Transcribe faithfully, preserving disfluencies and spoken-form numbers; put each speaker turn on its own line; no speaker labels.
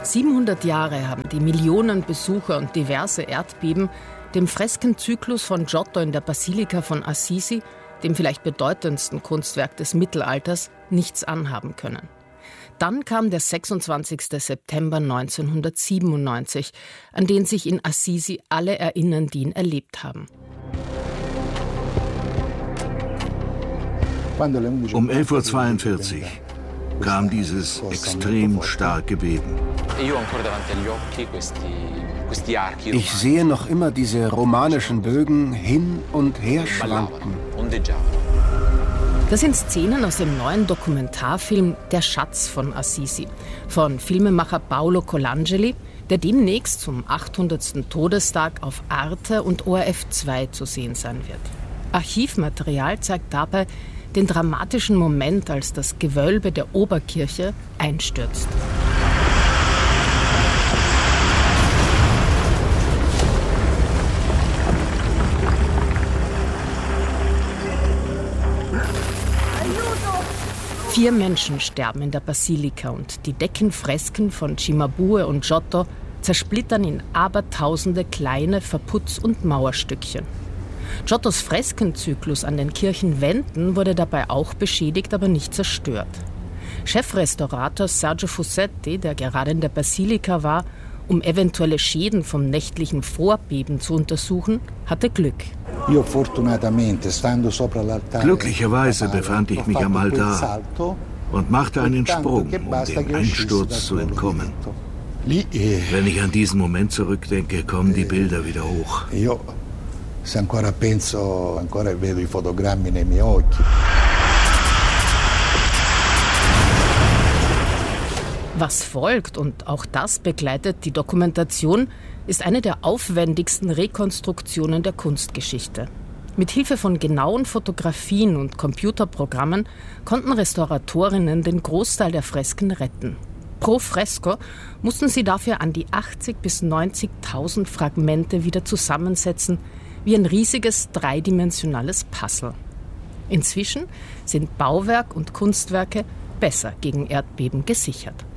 siebenhundert Jahre haben die Millionen Besucher und diverse Erdbeben dem Freskenzyklus von Giotto in der Basilika von Assisi, dem vielleicht bedeutendsten Kunstwerk des Mittelalters, nichts anhaben können. Dann kam der sechsundzwanzigster September neunzehnhundertsiebenundneunzig, an den sich in Assisi alle erinnern, die ihn erlebt haben.
Um elf Uhr zweiundvierzig kam dieses extrem starke Beben.
Ich sehe noch immer diese romanischen Bögen hin und her schwanken.
Das sind Szenen aus dem neuen Dokumentarfilm Der Schatz von Assisi von Filmemacher Paolo Colangeli, der demnächst zum achthundertsten Todestag auf Arte und O R F zwei zu sehen sein wird. Archivmaterial zeigt dabei den dramatischen Moment, als das Gewölbe der Oberkirche einstürzt. Vier Menschen sterben in der Basilika und die Deckenfresken von Cimabue und Giotto zersplittern in abertausende kleine Verputz- und Mauerstückchen. Giottos Freskenzyklus an den Kirchenwänden wurde dabei auch beschädigt, aber nicht zerstört. Chefrestaurator Sergio Fussetti, der gerade in der Basilika war, um eventuelle Schäden vom nächtlichen Vorbeben zu untersuchen, hatte Glück.
Glücklicherweise befand ich mich am Altar und machte einen Sprung, um dem Einsturz zu entkommen. Wenn ich an diesen Moment zurückdenke, kommen die Bilder wieder hoch.
Was folgt, und auch das begleitet die Dokumentation, ist eine der aufwendigsten Rekonstruktionen der Kunstgeschichte. Mit Hilfe von genauen Fotografien und Computerprogrammen konnten Restauratorinnen den Großteil der Fresken retten. Pro Fresko mussten sie dafür an die achtzigtausend bis neunzigtausend Fragmente wieder zusammensetzen, wie ein riesiges dreidimensionales Puzzle. Inzwischen sind Bauwerk und Kunstwerke besser gegen Erdbeben gesichert.